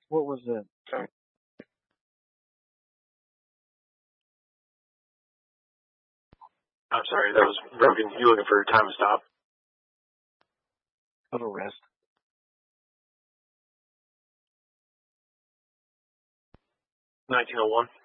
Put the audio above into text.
What was that? I'm sorry, that was broken. You looking for a time to stop? Total rest. 1901.